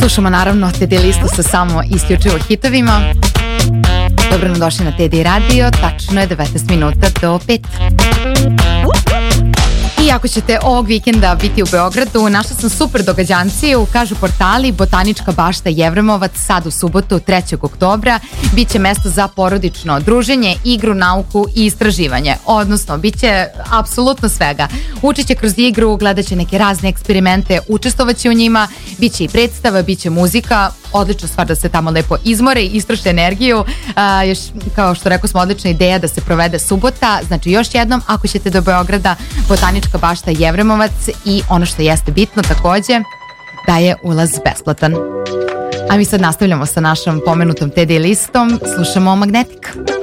Slušamo naravno TD listu sa samo isključivo hitovima. Dobro nam došli na TD Radio, tačno je 19 minuta do 5. I ako ćete ovog vikenda biti u Beogradu, našla sam super događanciju, kažu portali Botanička bašta Jevremovac, sad u subotu 3. oktobra, bit će mesto za porodično druženje, igru, nauku i istraživanje, odnosno bit će apsolutno svega. Učit će kroz igru, gledat će neke razne eksperimente, učestvovat će u njima, bit će i predstava, bit će muzika, odlična stvar da se tamo lepo izmore i istroše energiju. Još, kao što rekao smo, odlična ideja da se provede subota. Znači još jednom, ako ćete do Beograda, Botanička bašta Jevremovac, i ono što jeste bitno takođe, da je ulaz besplatan. A mi sad nastavljamo sa našom pomenutom TD listom, slušamo Magnetic.